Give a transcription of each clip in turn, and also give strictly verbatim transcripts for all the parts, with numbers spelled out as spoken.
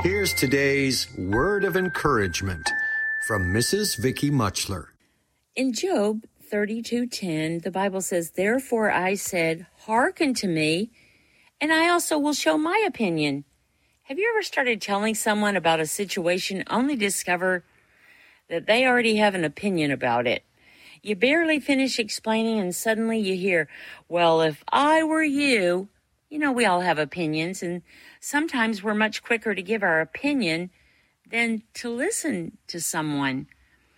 Here's today's word of encouragement from Missus Vicky Muchler. In Job thirty-two ten, the Bible says, "Therefore I said, hearken to me, and I also will show my opinion." Have you ever started telling someone about a situation only to discover that they already have an opinion about it? You barely finish explaining and suddenly you hear, "Well, if I were you," you know, we all have opinions, and sometimes we're much quicker to give our opinion than to listen to someone.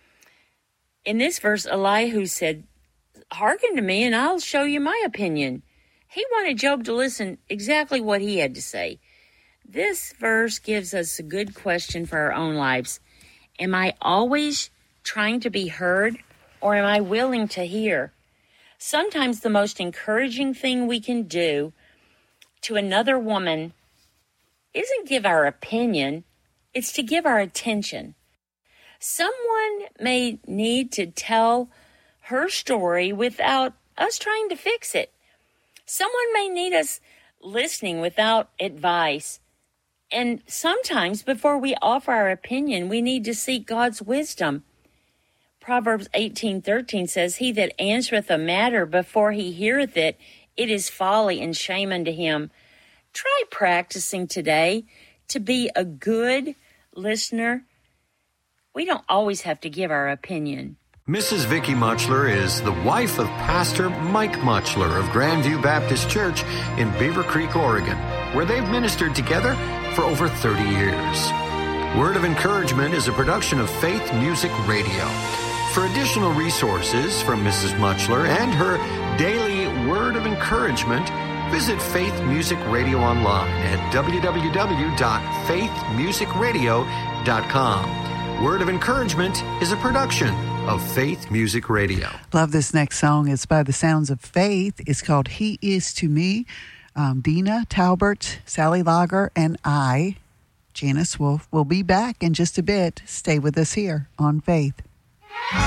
In this verse, Elihu said, "Hearken to me and I'll show you my opinion." He wanted Job to listen exactly what he had to say. This verse gives us a good question for our own lives. Am I always trying to be heard, or am I willing to hear? Sometimes the most encouraging thing we can do to another woman isn't give our opinion, it's to give our attention. Someone may need to tell her story without us trying to fix it. Someone may need us listening without advice. And sometimes before we offer our opinion, we need to seek God's wisdom. Proverbs eighteen thirteen says, "He that answereth a matter before he heareth it, it is folly and shame unto him." Try practicing today to be a good listener. We don't always have to give our opinion. Missus Vicky Muchler is the wife of Pastor Mike Muchler of Grandview Baptist Church in Beaver Creek, Oregon, where they've ministered together for over thirty years. Word of Encouragement is a production of Faith Music Radio. For additional resources from Missus Muchler and her daily Word of Encouragement, visit Faith Music Radio online at w w w dot faith music radio dot com. Word of Encouragement is a production of Faith Music Radio. Love this next song. It's by the Sounds of Faith. It's called He Is to Me. Um, Dina Talbert, Sally Lager, and I, Janice, will will be back in just a bit. Stay with us here on Faith.